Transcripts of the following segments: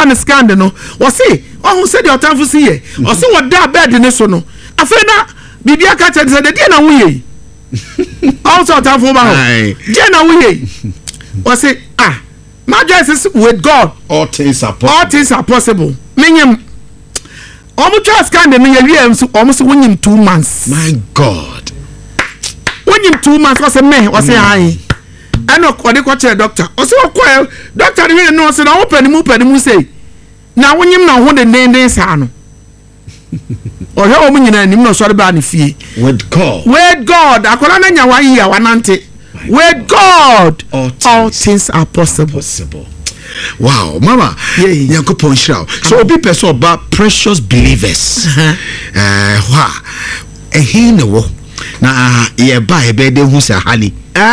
ne scan no wose who said your time for see ye or say what that bed in so no afena bibia ka tell say the dey na wo ye also time for ba ho dey na wo ye wose my choice is with God all things are possible menyem omo scan de me ye am so omo so wonyim 2 months my God wonyim 2 months wose me wose ai ano ko de ko che doctor o se ko doctor de no se na wo panimu say na wonyim na ho de den sa no o he o mu nyina nim no sori ba ne fie with God akola na nya wan ya wanante with God all things are possible. Wow, mama, Yakupon Shroud. So, be person about precious believers. Na ye buy a bed who's a honey.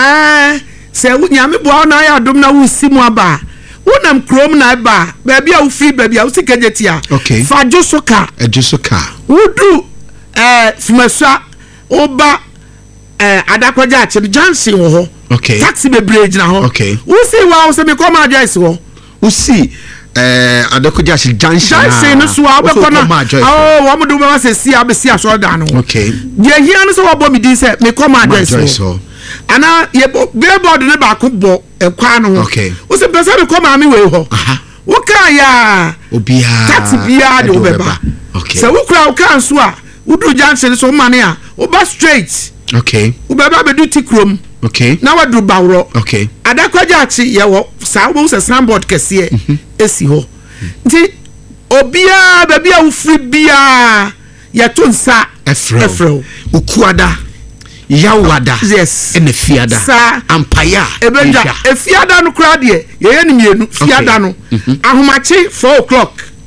Say, when Yami na ya dum na usimu aba. Unam chrome na ba, baby, I will free baby, I will see Kajetia. Okay, for Josoka, a Josoka. Who do Fumasa Oba Adakwaja Johnson? Okay, taxi be bridge now. Okay, who see wow, so me come address wo. Who see Adakwaja Johnson no so abekona. Oh, wo do me say see abesi aso da no. Okay, ye here no so wo bo me din say me come address wo. Ana ye billboard ne ba ko bo ekwa no. Okay, who say person me come ami we ho. Wo ka ya obia taxi bia de obeba. Okay, so wo kra wo kan so a wo do Johnson so mane a wo ba straight. Okay, obeba be do tikrom. Okay, now what do bawro? Okay, Adakwaja achi ye wo sa wo se snowboard kese esi ho nti obia baby a wo free bia ye to nsa efro ukuada yawada yes ene fiada sa ampaya ebenja efiada no kra de ye ni mienu fiada no ahomachi 4:00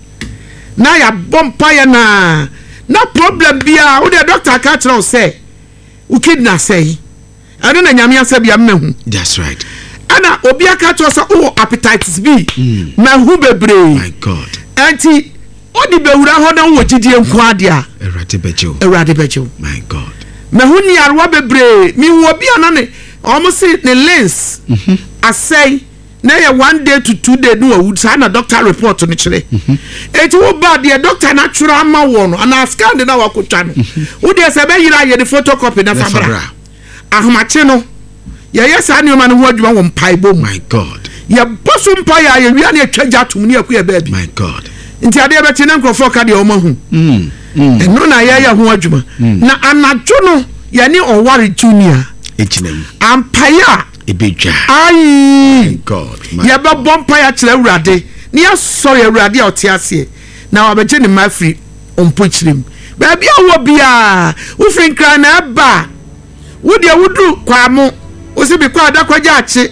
na ya bompa ye na problem bia wo the doctor ka tell say wo kidnap say I don't know nyame asa bia mehu. That's right. Ana obi aka to so hepatitis B. Mehu bebre. My God. Anti odi bewura ho na wo gidie nko ade a. Erade bejo. My God. Mehu ni arwa bebre. Mi wo bia na ne almost ne lens. Asay na ye 1 day to 2 day no would say na doctor report no kire. Eti wo ba de doctor natural ma wo no ana scan de na wakotwa no. Wo de se be yira ye de photocopy na fabra. Ahomache no ye yesa ne ma ne ho adwuma wo mpai bom. My God. Ye boso mpai ya ye wi na atwaja tum ne akua baby. My God. Nti ade be ti na nkrofo ka de o ma hu. Eno na ye ho adwuma. Na anajo no ye ne Oware Junior ejinem ampaya ebedwa. Ai my God. Ye be bompa ya kire Awurade ne ya sorry Awurade a ote ase na wabeje ne mafri ompo kirim baby a wo bia wo frin kra na ba wudi wudu kwamu osi bi kwa Adakwaja achi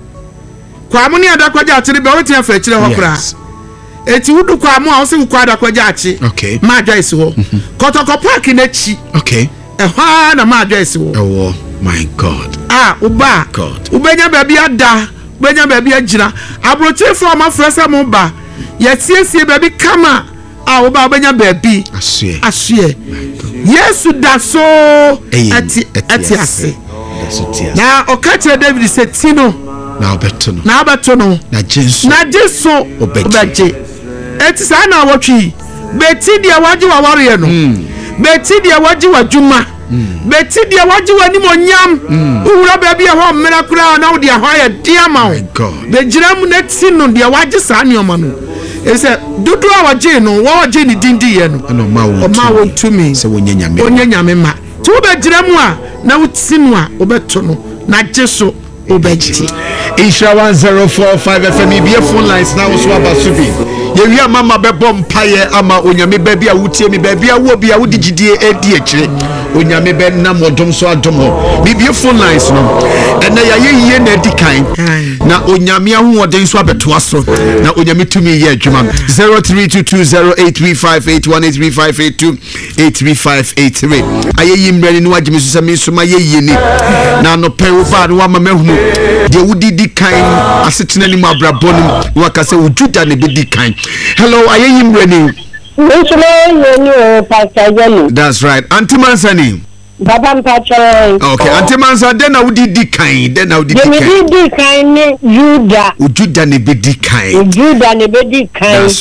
kwamu ni Adakwaja achi be wotia fa kire ho kra eti wudu kwamu a osi kwa Adakwaja achi okay ma advice ho Kotoko Park na chi okay ehwa na ma advice ho ewo my God uba God ubenya baby ada ubenya baby agina abroche from afresa mo ba yetiesie baby kama uba ubenya baby asue Yesu da so ati ase na okache David se tino na obeto no na Jesu obeje eti sa na wotwi beti dia waji wa ware no beti dia waji wa djuma beti dia waji wa nimonyam uwura baby ho mmena kura na wo dia ho ya dia ma wo be giram na tino dia waji sa ne oma no ese dudu a waje no wo waje ni dindi ye no ma wo tumi se wonya nyame ma ti wo be giram a na wo tinu a obeto no na Jesu obeji Isha 1045 FM be phone lines now so abasubi ye wi mama be bom paye ama onyame baby a wutie mi baby a wo bia wo digidie edi akire onyame be na modom so adomo bibie phone lines no ena ya ye na dikan na onyame ahoden so abeto aso na onyame tumi ye adwuma 03220835828358283583 aye yimrani no agime so sami so ma ye yini na no pe wo ba no wa mamahunu de wudi kan asetena ni mabrabonum wakase wujuda ne bedi kan. Hello, aye yimrani. That's right. Auntie Mansani. Baba mpacho. Okay, Auntie Mansa then I would di kind. Then I would di kind. Juda. Ujuda ne bedi kind. Juda ne bedi kind.